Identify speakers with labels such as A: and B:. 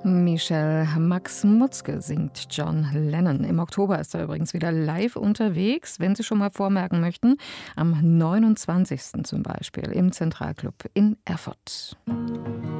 A: Michel Max Mutzke singt John Lennon. Im Oktober ist er übrigens wieder live unterwegs, wenn Sie schon mal vormerken möchten. Am 29. zum Beispiel im Zentralclub in Erfurt.